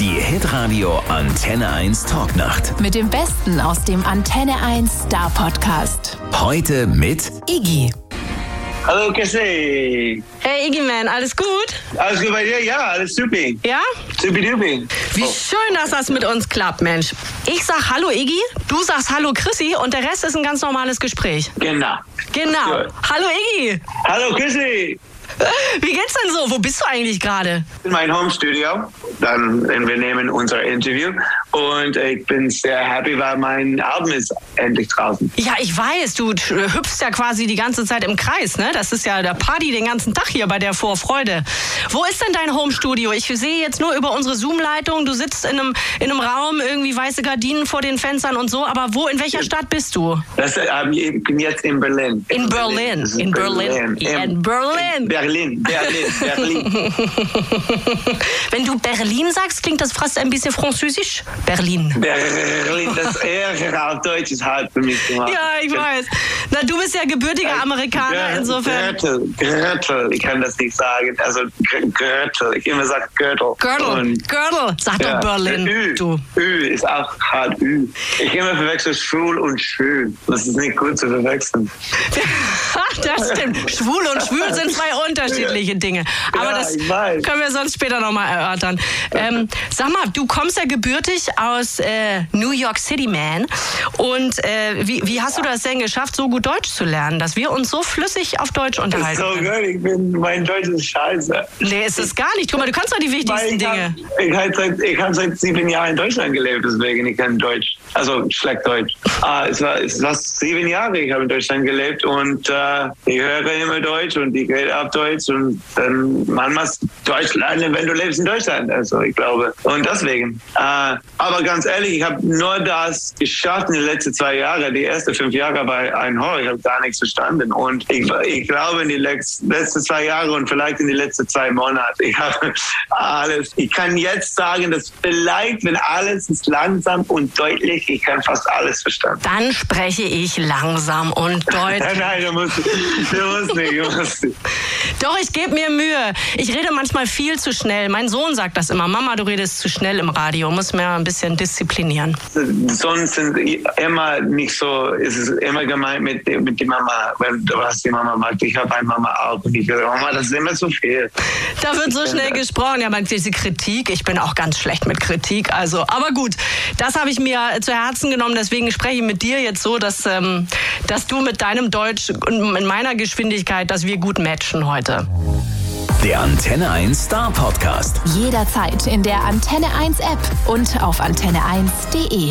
Die Hitradio Antenne 1 Talknacht. Mit dem Besten aus dem Antenne 1 Star Podcast. Heute mit Iggy. Hallo Cassie. Hey Iggy Man, alles gut? Alles gut bei dir? Ja, alles supi. Ja? Supi-dupi. Wie schön, dass das mit uns klappt, Mensch. Ich sag Hallo Iggy, du sagst Hallo Chrissy und der Rest ist ein ganz normales Gespräch. Genau. Genau. Ja. Hallo Iggy. Hallo Cassie. Wie geht's denn so? Wo bist du eigentlich gerade? In meinem Home-Studio. Wir nehmen unser Interview und ich bin sehr happy, weil mein Album ist endlich draußen. Ja, ich weiß, du hüpfst ja quasi die ganze Zeit im Kreis, ne? Das ist ja der Party den ganzen Tag hier bei der Vorfreude. Wo ist denn dein Home-Studio? Ich sehe jetzt nur über unsere Zoom-Leitung, du sitzt in einem Raum, irgendwie weiße Gardinen vor den Fenstern und so, aber in welcher Stadt bist du? Ich bin jetzt in Berlin. In Berlin. Wenn du Berlin sagst, klingt das fast ein bisschen französisch. Berlin, das Ärger auf Deutsch ist hart für mich gemacht. Ja, ich weiß. Na, du bist ja gebürtiger Amerikaner, insofern. Gürtel, ich kann das nicht sagen. Also Gürtel, ich immer sage Gürtel. Gürtel, sag doch Berlin. Ü ist auch hart Ü. Ich immer verwechsel schwul und schön. Das ist nicht gut zu verwechseln. Das stimmt. Schwul und schwül sind zwei unterschiedliche Dinge. Aber ja, das können wir sonst später nochmal erörtern. Sag mal, du kommst ja gebürtig aus New York City, man. Und wie hast du das denn geschafft, so gut Deutsch zu lernen, dass wir uns so flüssig auf Deutsch unterhalten können? Mein Deutsch ist scheiße. Nee, ist es gar nicht. Guck mal, du kannst doch die wichtigsten Dinge. Ich habe seit 7 Jahren in Deutschland gelebt, deswegen ich kann Deutsch. Also schlecht Deutsch. Es war 7 Jahre, ich habe in Deutschland gelebt und ich höre immer Deutsch und ich rede auf Deutsch und dann man muss Deutsch lernen, wenn du lebst in Deutschland. Also ich glaube. Und deswegen. Aber ganz ehrlich, ich habe nur das geschafft in den letzten 2 Jahren. Die ersten 5 Jahre war ein Horror. Ich habe gar nichts verstanden. Und ich glaube in die letzten 2 Jahre und vielleicht in die letzten 2 Monate. Ich habe alles. Ich kann jetzt sagen, dass vielleicht, wenn alles ist langsam und deutlich, ich kann fast alles verstanden. Dann spreche ich langsam und deutlich. Nein, du musst nicht. Doch, ich gebe mir Mühe. Ich rede manchmal viel zu schnell. Mein Sohn sagt das immer. Mama, du redest zu schnell im Radio. Muss mir ein bisschen disziplinieren. Sonst sind immer nicht so, es ist immer gemeint mit der Mama, was die Mama macht. Ich habe eine Mama auch und ich sage, Mama, das ist immer zu viel. Da wird so schnell gesprochen. Ja, man, diese Kritik, ich bin auch ganz schlecht mit Kritik. Also, aber gut, das habe ich mir zu Herzen genommen. Deswegen spreche ich mit dir jetzt so, dass du mit deinem Deutsch und in meiner Geschwindigkeit, dass wir gut matchen heute. der Antenne 1 Star Podcast. Jederzeit in der Antenne 1 App und auf antenne1.de.